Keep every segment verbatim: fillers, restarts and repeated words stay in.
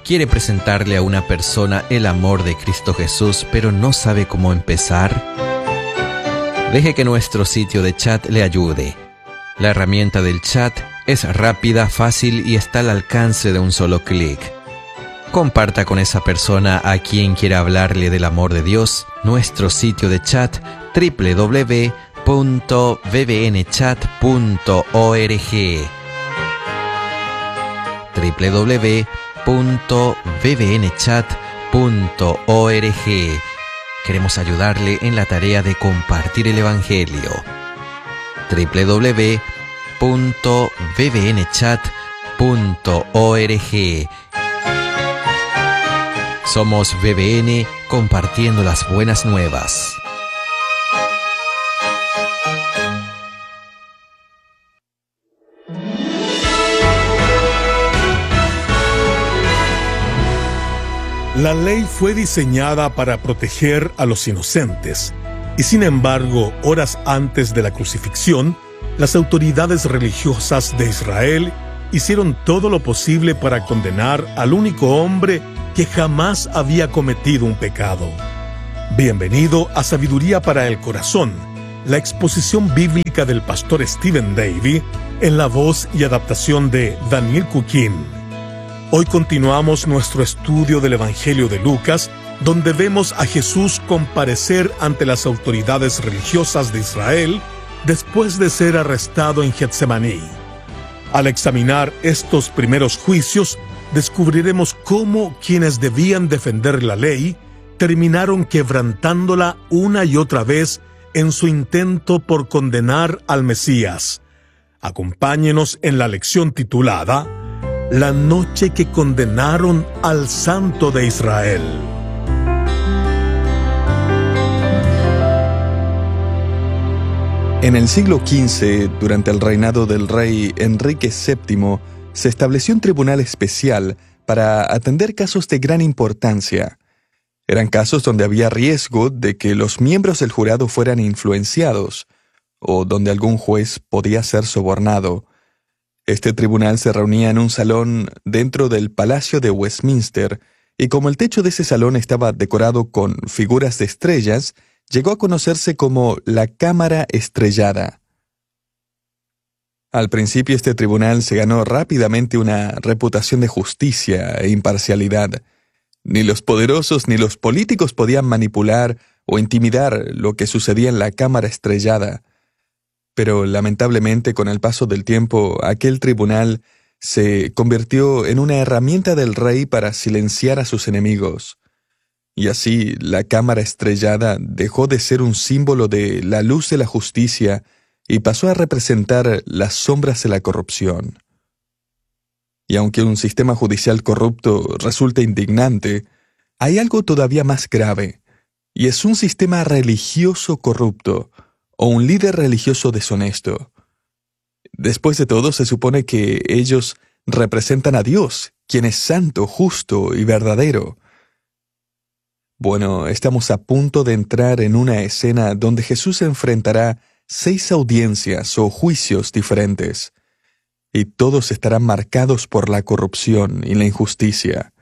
¿Quiere presentarle a una persona el amor de Cristo Jesús, pero no sabe cómo empezar? Deje que nuestro sitio de chat le ayude. La herramienta del chat es rápida, fácil y está al alcance de un solo clic. Comparta con esa persona a quien quiera hablarle del amor de Dios nuestro sitio de chat doble u doble u doble u punto v v n chat punto org doble u doble u doble u punto v v n chat punto org. Queremos ayudarle en la tarea de compartir el Evangelio. doble u doble u doble u punto v v n chat punto org. Somos V V N, compartiendo las buenas nuevas. La ley fue diseñada para proteger a los inocentes, y sin embargo, horas antes de la crucifixión, las autoridades religiosas de Israel hicieron todo lo posible para condenar al único hombre que jamás había cometido un pecado. Bienvenido a Sabiduría para el Corazón, la exposición bíblica del pastor Stephen Davey en la voz y adaptación de Daniel Cuquín. Hoy continuamos nuestro estudio del Evangelio de Lucas, donde vemos a Jesús comparecer ante las autoridades religiosas de Israel después de ser arrestado en Getsemaní. Al examinar estos primeros juicios, descubriremos cómo quienes debían defender la ley terminaron quebrantándola una y otra vez en su intento por condenar al Mesías. Acompáñenos en la lección titulada La noche que condenaron al Santo de Israel. En el siglo quince, durante el reinado del rey Enrique séptimo, se estableció un tribunal especial para atender casos de gran importancia. Eran casos donde había riesgo de que los miembros del jurado fueran influenciados, o donde algún juez podía ser sobornado. Este tribunal se reunía en un salón dentro del Palacio de Westminster, y como el techo de ese salón estaba decorado con figuras de estrellas, llegó a conocerse como la Cámara Estrellada. Al principio este tribunal se ganó rápidamente una reputación de justicia e imparcialidad. Ni los poderosos ni los políticos podían manipular o intimidar lo que sucedía en la Cámara Estrellada. Pero lamentablemente con el paso del tiempo aquel tribunal se convirtió en una herramienta del rey para silenciar a sus enemigos. Y así la Cámara Estrellada dejó de ser un símbolo de la luz de la justicia y pasó a representar las sombras de la corrupción. Y aunque un sistema judicial corrupto resulta indignante, hay algo todavía más grave, y es un sistema religioso corrupto, o un líder religioso deshonesto. Después de todo, se supone que ellos representan a Dios, quien es santo, justo y verdadero. Bueno, estamos a punto de entrar en una escena donde Jesús enfrentará seis audiencias o juicios diferentes, y todos estarán marcados por la corrupción y la injusticia.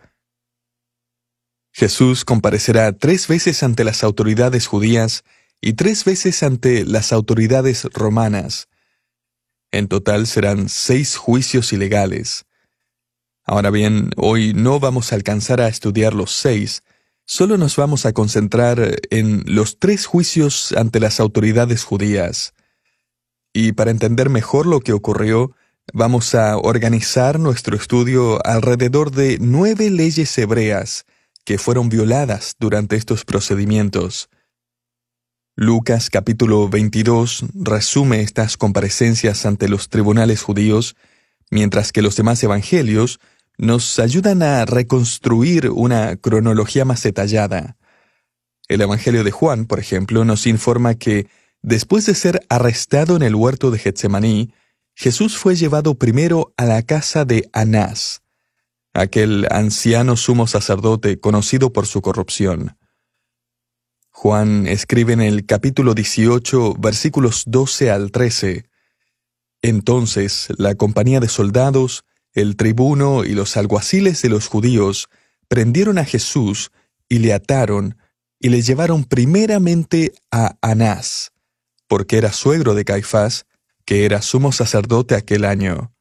Jesús comparecerá tres veces ante las autoridades judías y tres veces ante las autoridades romanas. En total serán seis juicios ilegales. Ahora bien, hoy no vamos a alcanzar a estudiar los seis, solo nos vamos a concentrar en los tres juicios ante las autoridades judías. Y para entender mejor lo que ocurrió, vamos a organizar nuestro estudio alrededor de nueve leyes hebreas que fueron violadas durante estos procedimientos. Lucas capítulo veintidós resume estas comparecencias ante los tribunales judíos, mientras que los demás evangelios nos ayudan a reconstruir una cronología más detallada. El Evangelio de Juan, por ejemplo, nos informa que, después de ser arrestado en el huerto de Getsemaní, Jesús fue llevado primero a la casa de Anás, aquel anciano sumo sacerdote conocido por su corrupción. Juan escribe en el capítulo dieciocho, versículos doce al trece, «Entonces la compañía de soldados el tribuno y los alguaciles de los judíos prendieron a Jesús y le ataron y le llevaron primeramente a Anás, porque era suegro de Caifás, que era sumo sacerdote aquel año.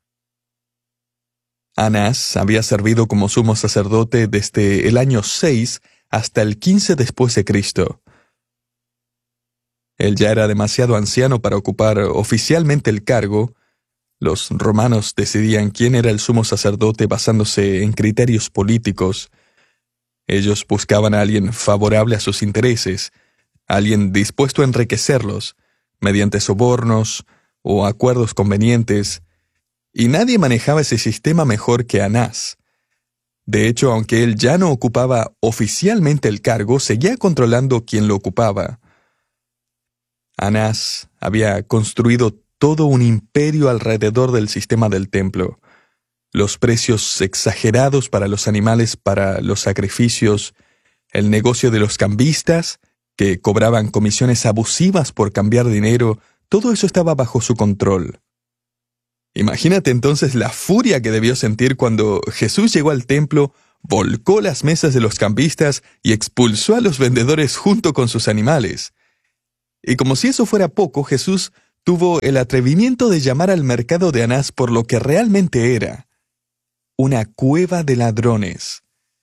Anás había servido como sumo sacerdote desde el año seis hasta el quince después de Cristo. Él ya era demasiado anciano para ocupar oficialmente el cargo. Los romanos decidían quién era el sumo sacerdote basándose en criterios políticos. Ellos buscaban a alguien favorable a sus intereses, alguien dispuesto a enriquecerlos, mediante sobornos o acuerdos convenientes, y nadie manejaba ese sistema mejor que Anás. De hecho, aunque él ya no ocupaba oficialmente el cargo, seguía controlando quién lo ocupaba. Anás había construido todo un imperio alrededor del sistema del templo. Los precios exagerados para los animales para los sacrificios, el negocio de los cambistas, que cobraban comisiones abusivas por cambiar dinero, todo eso estaba bajo su control. Imagínate entonces la furia que debió sentir cuando Jesús llegó al templo, volcó las mesas de los cambistas y expulsó a los vendedores junto con sus animales. Y como si eso fuera poco, Jesús tuvo el atrevimiento de llamar al mercado de Anás por lo que realmente era: una cueva de ladrones.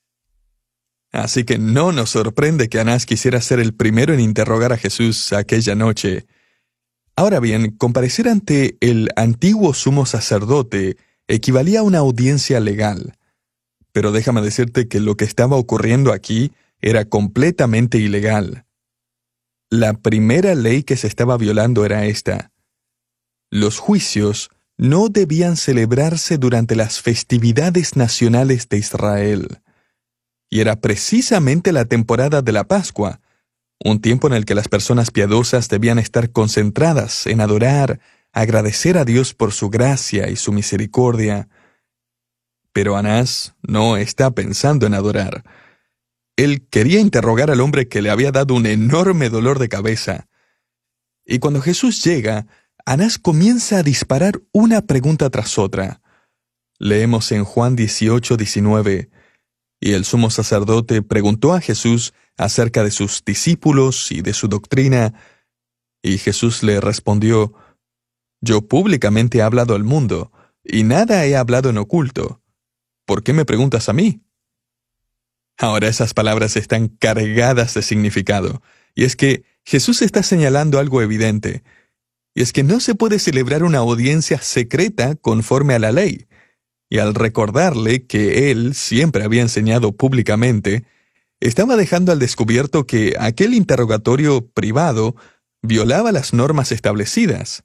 Así que no nos sorprende que Anás quisiera ser el primero en interrogar a Jesús aquella noche. Ahora bien, comparecer ante el antiguo sumo sacerdote equivalía a una audiencia legal. Pero déjame decirte que lo que estaba ocurriendo aquí era completamente ilegal. La primera ley que se estaba violando era esta: los juicios no debían celebrarse durante las festividades nacionales de Israel. Y era precisamente la temporada de la Pascua, un tiempo en el que las personas piadosas debían estar concentradas en adorar, agradecer a Dios por su gracia y su misericordia. Pero Anás no está pensando en adorar. Él quería interrogar al hombre que le había dado un enorme dolor de cabeza. Y cuando Jesús llega, Anás comienza a disparar una pregunta tras otra. Leemos en Juan dieciocho, diecinueve, y el sumo sacerdote preguntó a Jesús acerca de sus discípulos y de su doctrina, y Jesús le respondió: yo públicamente he hablado al mundo, y nada he hablado en oculto. ¿Por qué me preguntas a mí? Ahora esas palabras están cargadas de significado, y es que Jesús está señalando algo evidente, y es que no se puede celebrar una audiencia secreta conforme a la ley, y al recordarle que él siempre había enseñado públicamente, estaba dejando al descubierto que aquel interrogatorio privado violaba las normas establecidas.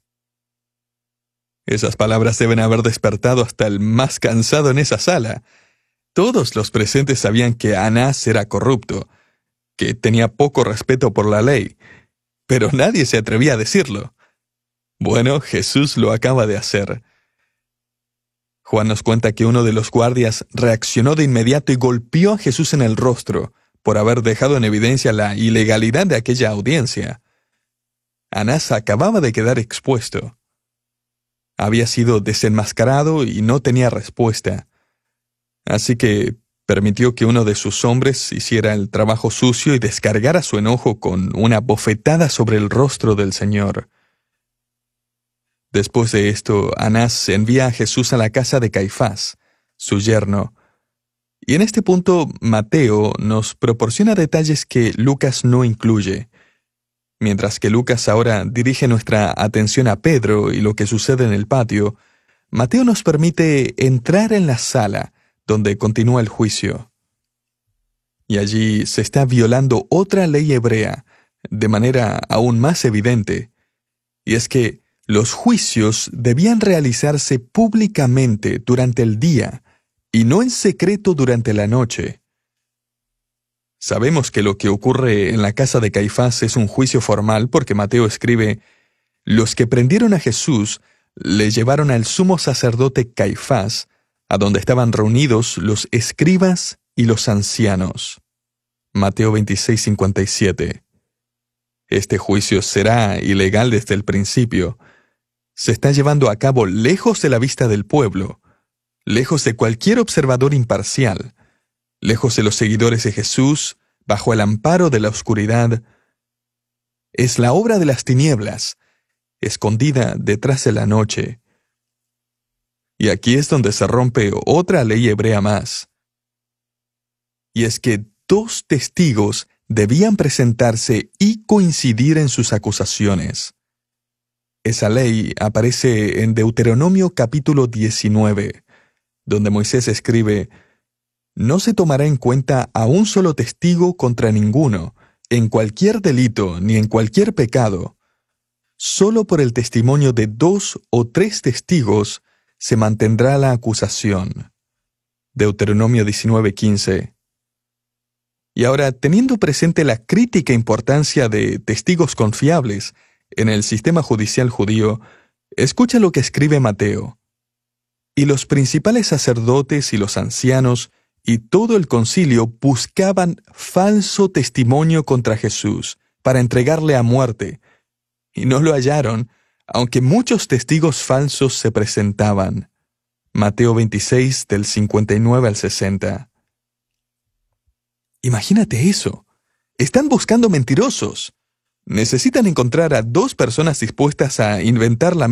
Esas palabras deben haber despertado hasta el más cansado en esa sala. Todos los presentes sabían que Anás era corrupto, que tenía poco respeto por la ley, pero nadie se atrevía a decirlo. Bueno, Jesús lo acaba de hacer. Juan nos cuenta que uno de los guardias reaccionó de inmediato y golpeó a Jesús en el rostro por haber dejado en evidencia la ilegalidad de aquella audiencia. Anás acababa de quedar expuesto. Había sido desenmascarado y no tenía respuesta. Así que permitió que uno de sus hombres hiciera el trabajo sucio y descargara su enojo con una bofetada sobre el rostro del Señor. Después de esto, Anás envía a Jesús a la casa de Caifás, su yerno. Y en este punto, Mateo nos proporciona detalles que Lucas no incluye. Mientras que Lucas ahora dirige nuestra atención a Pedro y lo que sucede en el patio, Mateo nos permite entrar en la sala donde continúa el juicio. Y allí se está violando otra ley hebrea, de manera aún más evidente, y es que los juicios debían realizarse públicamente durante el día y no en secreto durante la noche. Sabemos que lo que ocurre en la casa de Caifás es un juicio formal porque Mateo escribe: los que prendieron a Jesús le llevaron al sumo sacerdote Caifás, a donde estaban reunidos los escribas y los ancianos. Mateo veintiséis, cincuenta y siete. Este juicio será ilegal desde el principio. Se está llevando a cabo lejos de la vista del pueblo, lejos de cualquier observador imparcial, lejos de los seguidores de Jesús, bajo el amparo de la oscuridad. Es la obra de las tinieblas, escondida detrás de la noche. Y aquí es donde se rompe otra ley hebrea más. Y es que dos testigos debían presentarse y coincidir en sus acusaciones. Esa ley aparece en Deuteronomio capítulo diecinueve, donde Moisés escribe: «No se tomará en cuenta a un solo testigo contra ninguno, en cualquier delito ni en cualquier pecado. Solo por el testimonio de dos o tres testigos se mantendrá la acusación». Deuteronomio diecinueve quince. Y ahora, teniendo presente la crítica importancia de testigos confiables en el sistema judicial judío, escucha lo que escribe Mateo. «Y los principales sacerdotes y los ancianos y todo el concilio buscaban falso testimonio contra Jesús para entregarle a muerte, y no lo hallaron, aunque muchos testigos falsos se presentaban». Mateo veintiséis, del cincuenta y nueve al sesenta. Imagínate eso. Están buscando mentirosos. Necesitan encontrar a dos personas dispuestas a inventar la